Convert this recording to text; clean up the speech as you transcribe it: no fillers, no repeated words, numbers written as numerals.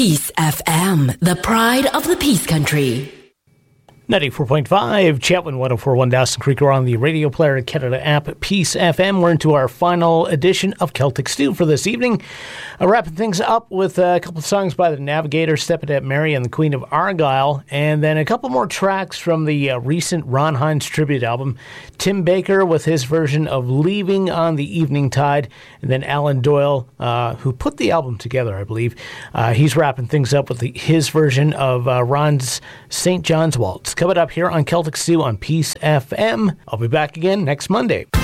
Peace FM, the pride of the Peace Country. 94.5, Chetwynd 104.1 Dawson Creek. We're on the Radio Player Canada app, Peace FM. We're into our final edition of Celtic Stew for this evening. Wrapping things up with a couple of songs by the Navigators, Steppenette Mary and the Queen of Argyll, and then a couple more tracks from the recent Ron Hynes tribute album. Tim Baker with his version of Leaving on the Evening Tide, and then Alan Doyle, who put the album together, I believe. He's wrapping things up with his version of Ron's St. John's Waltz. Coming up here on Celtic Stew on Peace FM. I'll be back again next Monday.